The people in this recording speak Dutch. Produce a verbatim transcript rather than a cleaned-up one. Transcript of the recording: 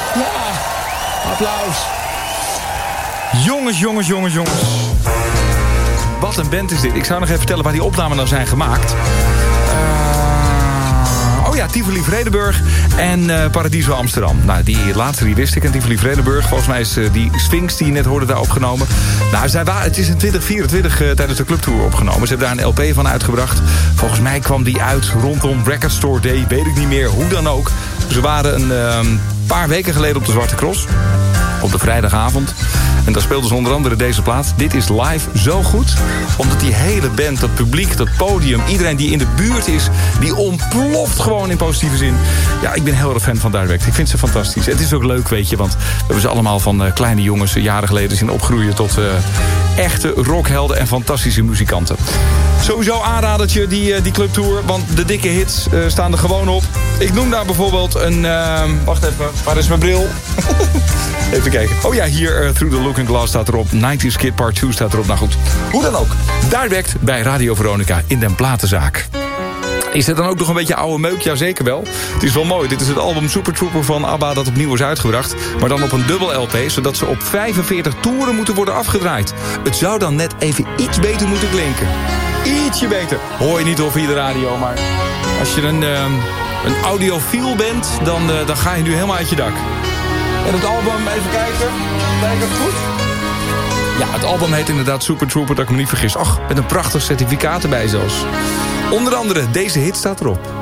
Ja, applaus. Jongens, jongens, jongens, jongens. Wat een band is dit. Ik zou nog even vertellen waar die opnamen nou zijn gemaakt. Uh, oh ja, Tivoli Vredenburg en uh, Paradiso Amsterdam. Nou, die laatste die wist ik. En Tivoli Vredenburg, volgens mij is uh, die Sphinx die je net hoorde daar opgenomen. Nou, zij waren, het is in twintig vierentwintig uh, tijdens de clubtour opgenomen. Ze hebben daar een L P van uitgebracht. Volgens mij kwam die uit rondom Record Store Day. Weet ik niet meer, hoe dan ook. Ze waren een uh, paar weken geleden op de Zwarte Cross. Op de vrijdagavond. En daar speelden ze onder andere deze plaat. Dit is live zo goed. Omdat die hele band, dat publiek, dat podium... iedereen die in de buurt is, die ontploft gewoon in positieve zin. Ja, ik ben heel erg fan van Direct. Ik vind ze fantastisch. Het is ook leuk, weet je. Want we hebben ze allemaal van uh, kleine jongens... Uh, jaren geleden zien opgroeien tot uh, echte rockhelden en fantastische muzikanten. Sowieso aanradertje, die, uh, die clubtour. Want de dikke hits uh, staan er gewoon op. Ik noem daar bijvoorbeeld een... Uh, wacht even, waar is mijn bril? Even kijken. Oh ja, hier uh, Through the Looking Glass staat erop. nineties Kid Part twee staat erop. Nou goed, hoe dan ook. Direct bij Radio Veronica in den Platenzaak. Is het dan ook nog een beetje oude meuk? Ja, zeker wel. Het is wel mooi. Dit is het album Super Trooper van ABBA dat opnieuw is uitgebracht. Maar dan op een dubbel L P, zodat ze op vijfenveertig toeren moeten worden afgedraaid. Het zou dan net even iets beter moeten klinken. Ietsje beter. Hoor je niet op via de radio, maar als je een, um, een audiofiel bent, dan, uh, dan ga je nu helemaal uit je dak. En het album, even kijken. Kijk het goed. Ja, het album heet inderdaad Super Trooper, dat ik me niet vergis. Ach, met een prachtig certificaat erbij zelfs. Onder andere, deze hit staat erop.